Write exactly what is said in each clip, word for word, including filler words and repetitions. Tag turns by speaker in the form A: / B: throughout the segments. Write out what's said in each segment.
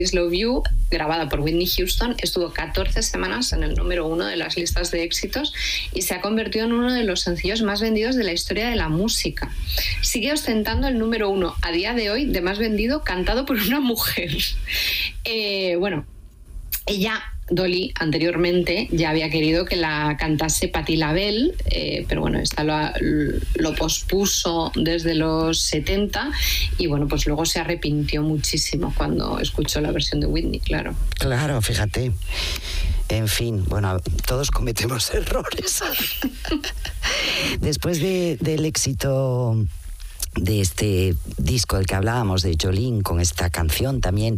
A: Love You, grabada por Whitney Houston, estuvo catorce semanas en el número uno de las listas de éxitos y se ha convertido en uno de los sencillos más vendidos de la historia de la música. Sigue ostentando el número uno a día de hoy de más vendido cantado por una mujer. Eh, bueno, ella... Dolly anteriormente ya había querido que la cantase Patti LaBelle, eh, pero bueno, esta lo, lo pospuso desde los setenta y bueno, pues luego se arrepintió muchísimo cuando escuchó la versión de Whitney, claro.
B: Claro, fíjate. En fin, bueno, todos cometemos errores. Después de, del éxito de este disco del que hablábamos, de Jolene, con esta canción también,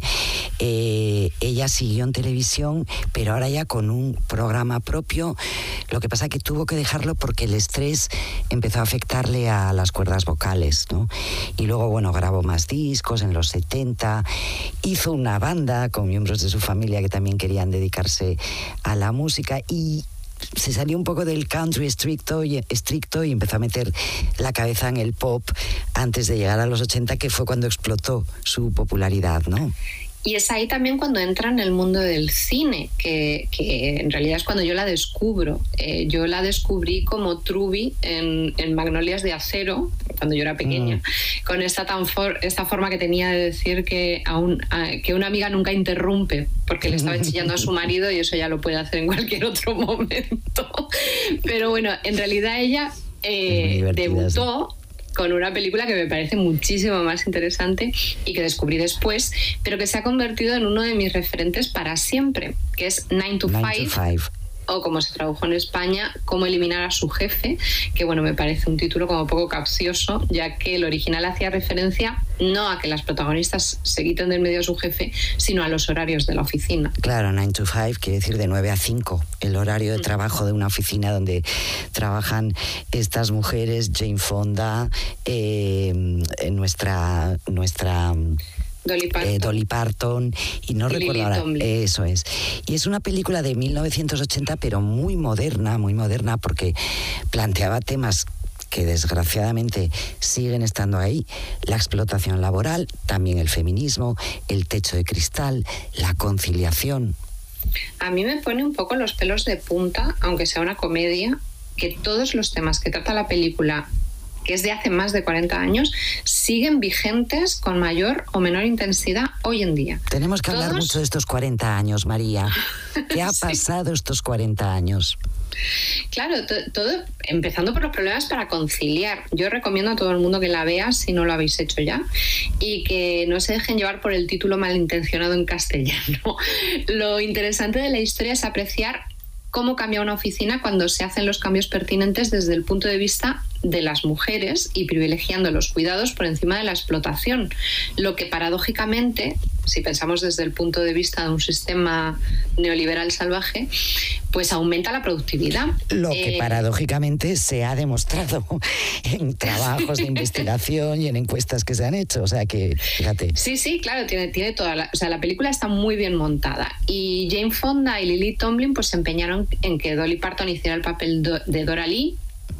B: eh, ella siguió en televisión, pero ahora ya con un programa propio. Lo que pasa es que tuvo que dejarlo porque el estrés empezó a afectarle a las cuerdas vocales, ¿no? Y luego, bueno, grabó más discos en los setenta, hizo una banda con miembros de su familia que también querían dedicarse a la música y se salió un poco del country estricto y, estricto y empezó a meter la cabeza en el pop antes de llegar a los ochenta, que fue cuando explotó su popularidad, ¿no?
A: Y es ahí también cuando entra en el mundo del cine, que, que en realidad es cuando yo la descubro. Eh, yo la descubrí como Truby en, en Magnolias de Acero, cuando yo era pequeña, mm. con esta, tan for, esta forma que tenía de decir que, a un, a, que una amiga nunca interrumpe, porque le estaba enseñando a su marido y eso ya lo puede hacer en cualquier otro momento. Pero bueno, en realidad ella eh, debutó con una película que me parece muchísimo más interesante y que descubrí después, pero que se ha convertido en uno de mis referentes para siempre, que es Nine to Five, o como se tradujo en España, Cómo eliminar a su jefe, que bueno, me parece un título como poco capcioso, ya que el original hacía referencia no a que las protagonistas se quiten del medio a su jefe, sino a los horarios de la oficina.
B: Claro, nine to five quiere decir de nueve a cinco, el horario de trabajo de una oficina donde trabajan estas mujeres, Jane Fonda, eh, nuestra... nuestra
A: Dolly Parton.
B: Eh, Dolly Parton y no
A: y
B: recuerdo ahora, eso es. Y es una película de mil novecientos ochenta, pero muy moderna, muy moderna, porque planteaba temas que desgraciadamente siguen estando ahí: la explotación laboral, también el feminismo, el techo de cristal, la conciliación.
A: A mí me pone un poco los pelos de punta, aunque sea una comedia, que todos los temas que trata la película, que es de hace más de cuarenta años, siguen vigentes con mayor o menor intensidad hoy en día.
B: Tenemos que
A: ¿Todos?
B: hablar mucho de estos cuarenta años, María. ¿Qué ha sí. pasado estos cuarenta años?
A: Claro, to- todo empezando por los problemas para conciliar. Yo recomiendo a todo el mundo que la vea si no lo habéis hecho ya y que no se dejen llevar por el título malintencionado en castellano. Lo interesante de la historia es apreciar cómo cambia una oficina cuando se hacen los cambios pertinentes desde el punto de vista de las mujeres y privilegiando los cuidados por encima de la explotación, lo que paradójicamente, si pensamos desde el punto de vista de un sistema neoliberal salvaje, pues aumenta la productividad.
B: Lo que eh, paradójicamente se ha demostrado en trabajos de investigación y en encuestas que se han hecho, o sea que, fíjate.
A: Sí, sí, claro, tiene, tiene toda la... O sea, la película está muy bien montada y Jane Fonda y Lily Tomlin pues se empeñaron en que Dolly Parton hiciera el papel de Dora Lee,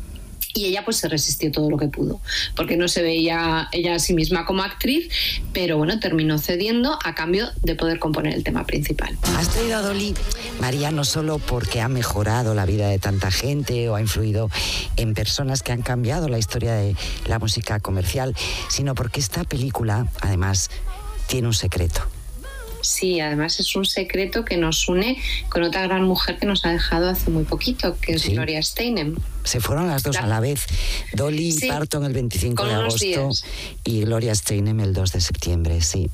A: y ella pues se resistió todo lo que pudo, porque no se veía ella a sí misma como actriz, pero bueno, terminó cediendo a cambio de poder componer el tema principal.
B: Has traído a Dolly, María, no solo porque ha mejorado la vida de tanta gente o ha influido en personas que han cambiado la historia de la música comercial, sino porque esta película, además, tiene un secreto.
A: Sí, además es un secreto que nos une con otra gran mujer que nos ha dejado hace muy poquito, que es sí. Gloria Steinem.
B: Se fueron las dos la... a la vez. Dolly sí. Parton el veinticinco de agosto días. Y Gloria Steinem el dos de septiembre, sí.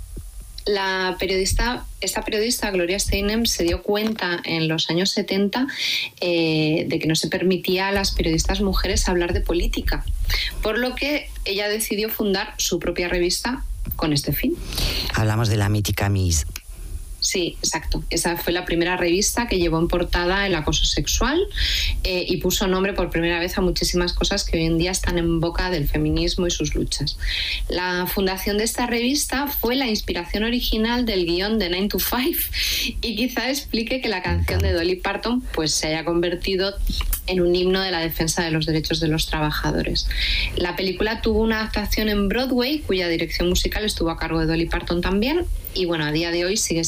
A: La periodista, esta periodista, Gloria Steinem, se dio cuenta en los años setenta eh, de que no se permitía a las periodistas mujeres hablar de política, por lo que ella decidió fundar su propia revista con este fin.
B: Hablamos de la mítica Miss.
A: Sí, exacto. Esa fue la primera revista que llevó en portada el acoso sexual eh, y puso nombre por primera vez a muchísimas cosas que hoy en día están en boca del feminismo y sus luchas. La fundación de esta revista fue la inspiración original del guión de Nine to Five y quizá explique que la canción de Dolly Parton pues, se haya convertido en un himno de la defensa de los derechos de los trabajadores. La película tuvo una adaptación en Broadway cuya dirección musical estuvo a cargo de Dolly Parton también, y bueno, a día de hoy sigue